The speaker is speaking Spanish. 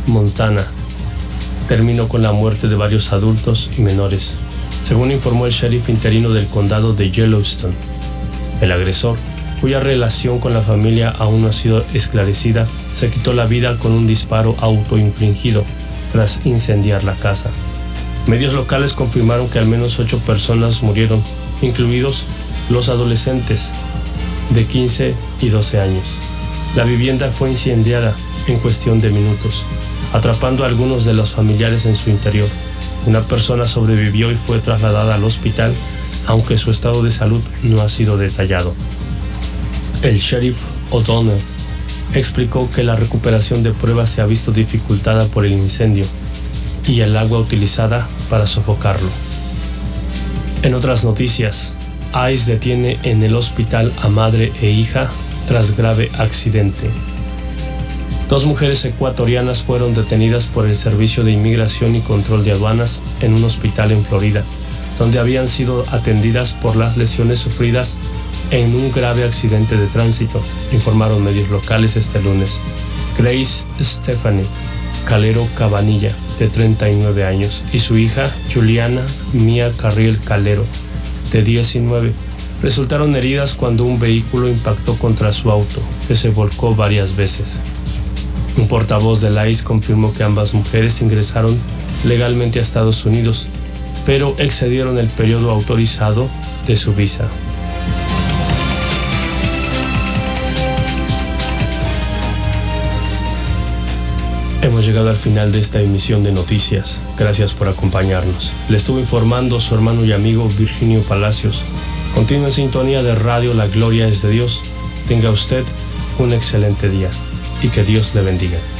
Montana, terminó con la muerte de varios adultos y menores, según informó el sheriff interino del condado de Yellowstone. El agresor, cuya relación con la familia aún no ha sido esclarecida, se quitó la vida con un disparo autoinfligido tras incendiar la casa. Medios locales confirmaron que al menos 8 personas murieron, incluidos los adolescentes de 15 y 12 años. La vivienda fue incendiada en cuestión de minutos, atrapando a algunos de los familiares en su interior. Una persona sobrevivió y fue trasladada al hospital, aunque su estado de salud no ha sido detallado. El sheriff O'Donnell explicó que la recuperación de pruebas se ha visto dificultada por el incendio y el agua utilizada para sofocarlo. En otras noticias, ICE detiene en el hospital a madre e hija tras grave accidente. 2 mujeres ecuatorianas fueron detenidas por el Servicio de Inmigración y Control de Aduanas en un hospital en Florida, donde habían sido atendidas por las lesiones sufridas en un grave accidente de tránsito, informaron medios locales este lunes. Grace Stephanie Calero Cabanilla, de 39 años, y su hija Juliana Mía Carriel Calero, de 19, resultaron heridas cuando un vehículo impactó contra su auto, que se volcó varias veces. Un portavoz de la ICE confirmó que ambas mujeres ingresaron legalmente a Estados Unidos, pero excedieron el periodo autorizado de su visa. Hemos llegado al final de esta emisión de noticias. Gracias por acompañarnos. Le estuvo informando su hermano y amigo Virginio Palacios. Continúe en sintonía de Radio La Gloria es de Dios. Tenga usted un excelente día y que Dios le bendiga.